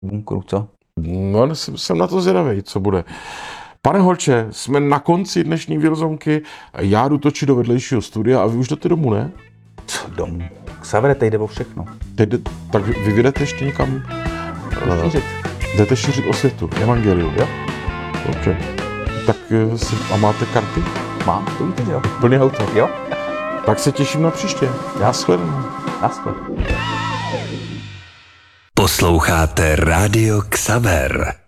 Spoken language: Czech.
bunkru, co? No, jsem na to zvědavý, co bude. Pane Holče, jsme na konci dnešní Věrozonky. Já jdu točit do vedlejšího studia a vy už jdete domů, ne? Co domů? Xavere, teď jde o všechno. Tak vy vyjdete ještě někam? Jdete šířit osvětu, evangelium. Jo. OK. Tak a máte karty? Mám, to víte, že jo? Plný auto. Jo. Tak se těším na příště. Naschledanou. Naschle. Posloucháte Rádio Xaver.